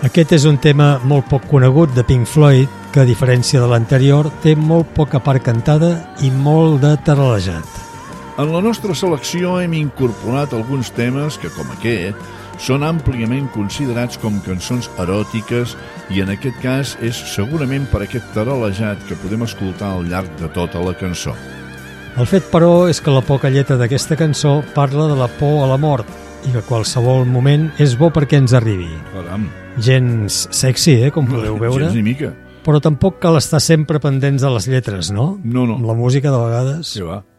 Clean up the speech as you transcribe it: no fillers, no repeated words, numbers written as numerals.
Aquest és un tema molt poc conegut de Pink Floyd, que a diferència de l'anterior té molt poca part cantada i molt de taralejat. En la nostra selecció hem incorporat alguns temes que, com aquest, són àmpliament considerats com cançons eròtiques i en aquest cas és segurament per aquest taralejat que podem escoltar al llarg de tota la cançó. El fet, però, és que la poca lletra d'aquesta cançó parla de la por a la mort i que qualsevol moment és bo perquè ens arribi. Caram. Gens sexy, com podeu veure. Gens ni mica. Però tampoc cal estar sempre pendents de les lletres, no? No. Amb la música, de vegades. Sí, va.